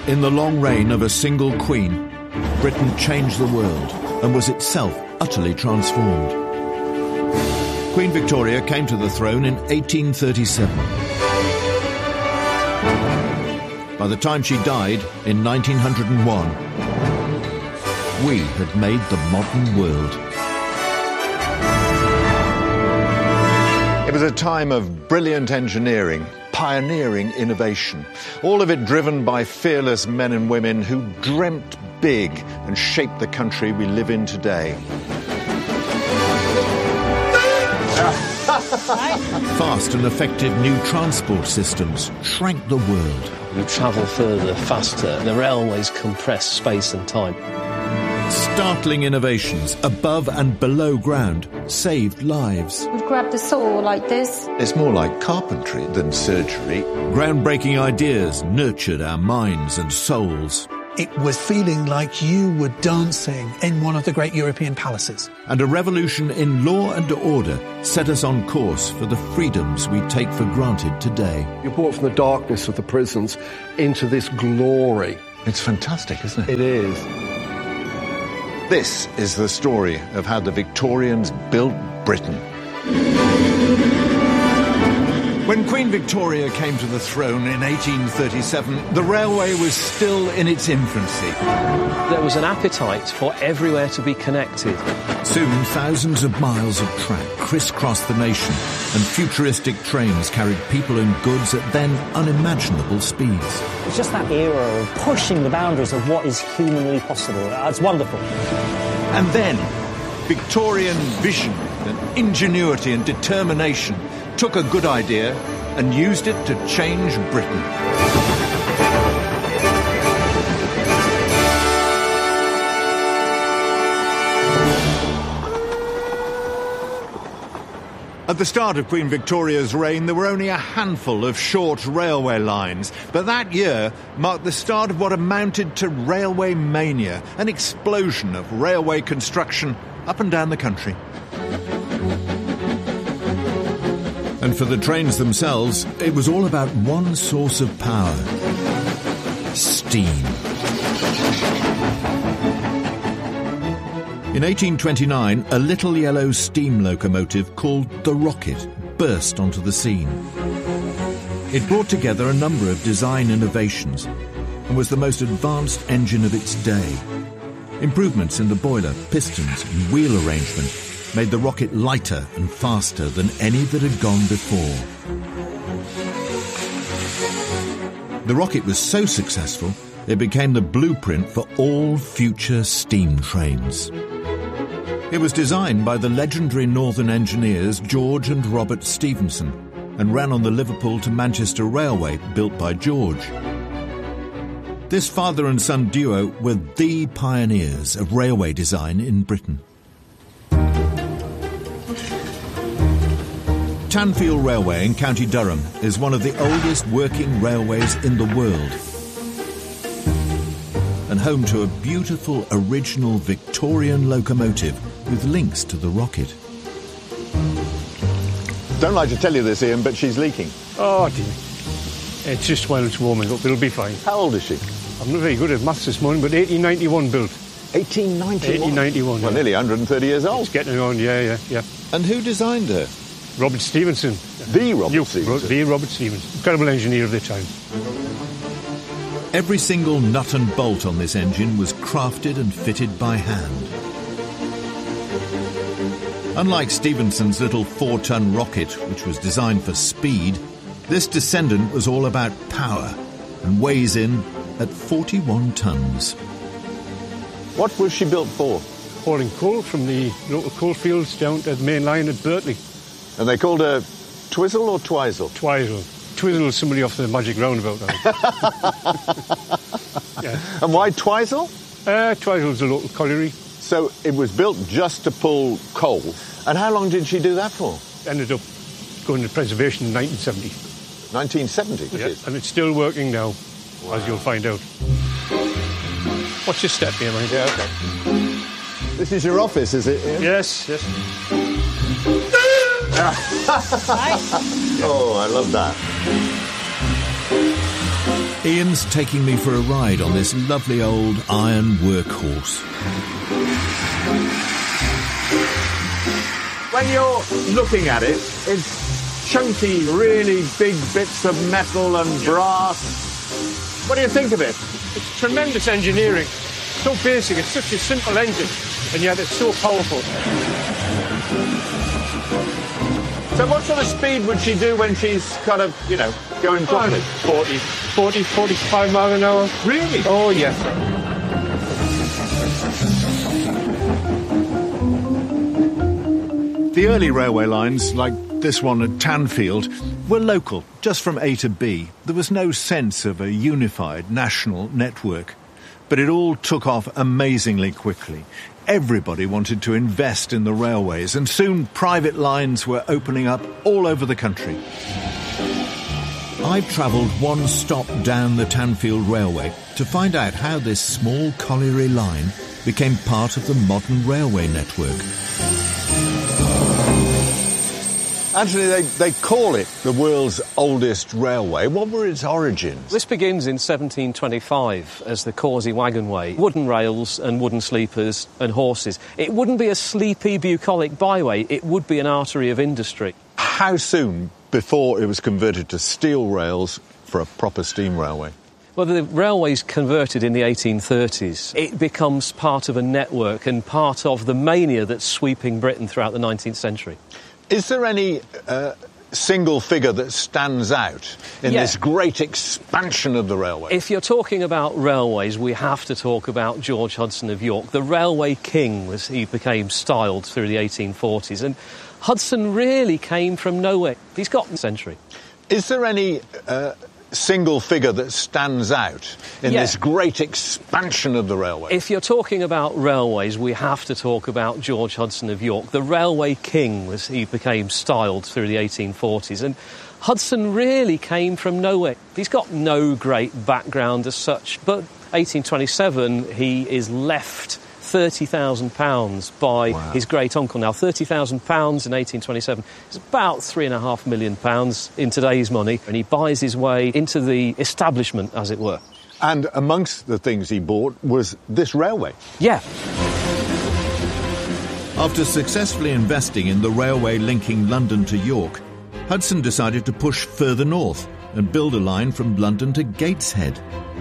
In the long reign of a single queen, Britain changed the world and was itself utterly transformed. Queen Victoria came to the throne in 1837. By the time she died in 1901, we had made the modern world. It was a time of brilliant engineering, pioneering innovation, all of it driven by fearless men and women who dreamt big and shaped the country we live in today. Fast and effective new transport systems shrank the world. We travel further, faster. The railways compress space and time. Startling innovations above and below ground saved lives. We'd grab the saw like this. It's more like carpentry than surgery. Groundbreaking ideas nurtured our minds and souls. It was feeling like you were dancing in one of the great European palaces. And a revolution in law and order set us on course for the freedoms we take for granted today. You're brought from the darkness of the prisons into this glory. It's fantastic, isn't it? It is. This is the story of how the Victorians built Britain. When Queen Victoria came to the throne in 1837, the railway was still in its infancy. There was an appetite for everywhere to be connected. Soon, thousands of miles of track crisscrossed the nation, and futuristic trains carried people and goods at then unimaginable speeds. It's just that era of pushing the boundaries of what is humanly possible. It's wonderful. And then, Victorian vision and ingenuity and determination took a good idea and used it to change Britain. At the start of Queen Victoria's reign, there were only a handful of short railway lines, but that year marked the start of what amounted to railway mania, an explosion of railway construction up and down the country. And for the trains themselves, it was all about one source of power: steam. In 1829, a little yellow steam locomotive called the Rocket burst onto the scene. It brought together a number of design innovations and was the most advanced engine of its day. Improvements in the boiler, pistons and wheel arrangement made the Rocket lighter and faster than any that had gone before. The Rocket was so successful, it became the blueprint for all future steam trains. It was designed by the legendary Northern engineers George and Robert Stephenson and ran on the Liverpool to Manchester Railway built by George. This father and son duo were the pioneers of railway design in Britain. Tanfield Railway in County Durham is one of the oldest working railways in the world and home to a beautiful original Victorian locomotive with links to the Rocket. Don't like to tell you this, Ian, but she's leaking. Oh, dear. It's just while it's warming up, it'll be fine. How old is she? I'm not very good at maths this morning, but 1891 built. 1891? 1891, Well, yeah. nearly 130 years old. It's getting on, yeah. And who designed her? Robert Stephenson. The Robert Stephenson? The Robert Stephenson. Incredible engineer of the time. Every single nut and bolt on this engine was crafted and fitted by hand. Unlike Stephenson's little 4-ton Rocket, which was designed for speed, this Descendant was all about power and weighs in at 41 tons. What was she built for? Hauling coal from the local coalfields down to the main line at Berkeley. And they called her Twizzle or Twizel? Twizel. Twizzle is somebody off the Magic Roundabout. Yeah. And why Twizel? Twizel's a local colliery. So it was built just to pull coal. And how long did she do that for? Ended up going to preservation in 1970. 1970, was it? And it's still working now, as you'll find out. Watch your step here, mate. Yeah, OK. This is your office, is it, Ian? Yes. Oh, I love that. Ian's taking me for a ride on this lovely old iron workhorse. When you're looking at it, it's chunky, really big bits of metal and brass. What do you think of it? It's tremendous engineering. So basic, it's such a simple engine, and yet it's so powerful. So what sort of speed would she do when she's kind of, going properly? 45 miles an hour. Really? Oh, yes. The early railway lines, like this one at Tanfield, were local, just from A to B. There was no sense of a unified national network. But it all took off amazingly quickly. Everybody wanted to invest in the railways, and soon private lines were opening up all over the country. I've travelled one stop down the Tanfield Railway to find out how this small colliery line became part of the modern railway network. Anthony, they call it the world's oldest railway. What were its origins? This begins in 1725 as the Causey Wagonway. Wooden rails and wooden sleepers and horses. It wouldn't be a sleepy, bucolic byway, it would be an artery of industry. How soon before it was converted to steel rails for a proper steam railway? Well, the railway's converted in the 1830s. It becomes part of a network and part of the mania that's sweeping Britain throughout the 19th century. Is there any single figure that stands out in this great expansion of the railway? If you're talking about railways, we have to talk about George Hudson of York. The railway king, as he became styled through the 1840s. And Hudson really came from nowhere. He's got a century. Is there any single figure that stands out in this great expansion of the railway? If you're talking about railways, we have to talk about George Hudson of York. The railway king, as he became styled through the 1840s. And Hudson really came from nowhere. He's got no great background as such, but 1827 he is left £30,000 by his great-uncle. Now, £30,000 in 1827 is about £3.5 million in today's money, and he buys his way into the establishment, as it were. And amongst the things he bought was this railway. Yeah. After successfully investing in the railway linking London to York, Hudson decided to push further north and build a line from London to Gateshead.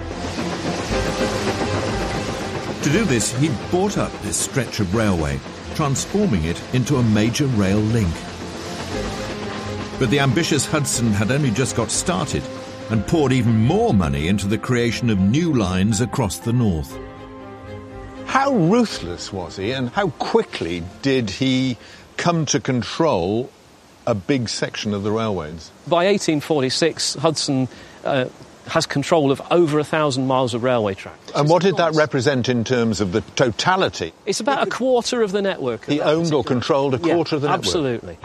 To do this, he bought up this stretch of railway, transforming it into a major rail link. But the ambitious Hudson had only just got started and poured even more money into the creation of new lines across the north. How ruthless was he, and how quickly did he come to control a big section of the railways? By 1846, Hudson has control of over 1,000 miles of railway track. And what did that represent in terms of the totality? It's about a quarter of the network. He owned or controlled a quarter of the network? Absolutely.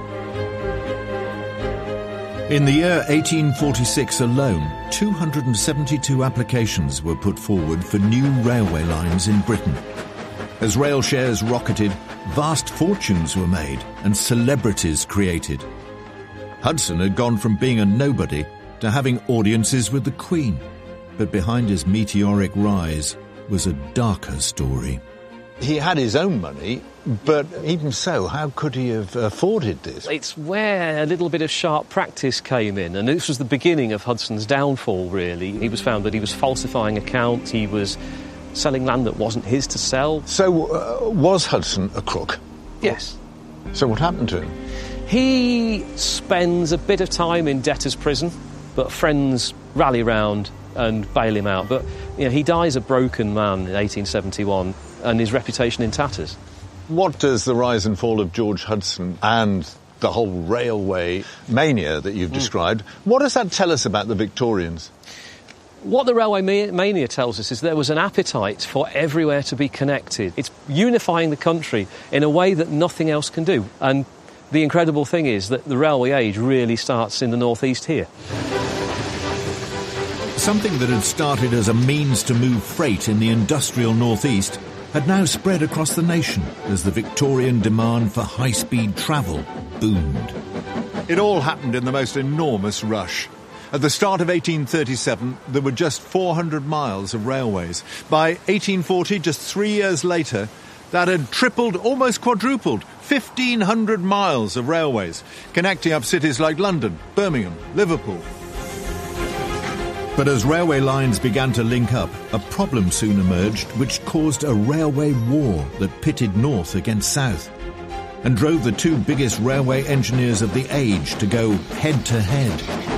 In the year 1846 alone, 272 applications were put forward for new railway lines in Britain. As rail shares rocketed, vast fortunes were made and celebrities created. Hudson had gone from being a nobody to having audiences with the Queen. But behind his meteoric rise was a darker story. He had his own money, but even so, how could he have afforded this? It's where a little bit of sharp practice came in, and this was the beginning of Hudson's downfall, really. He was found that he was falsifying accounts, he was selling land that wasn't his to sell. So, was Hudson a crook? Yes. So what happened to him? He spends a bit of time in debtor's prison, but friends rally round and bail him out. But he dies a broken man in 1871, and his reputation in tatters. What does the rise and fall of George Hudson and the whole railway mania that you've described, what does that tell us about the Victorians? What the railway mania tells us is there was an appetite for everywhere to be connected. It's unifying the country in a way that nothing else can do. And the incredible thing is that the railway age really starts in the northeast here. Something that had started as a means to move freight in the industrial northeast had now spread across the nation as the Victorian demand for high-speed travel boomed. It all happened in the most enormous rush. At the start of 1837, there were just 400 miles of railways. By 1840, just 3 years later, that had tripled, almost quadrupled, 1,500 miles of railways, connecting up cities like London, Birmingham, Liverpool. But as railway lines began to link up, a problem soon emerged which caused a railway war that pitted north against south and drove the two biggest railway engineers of the age to go head-to-head.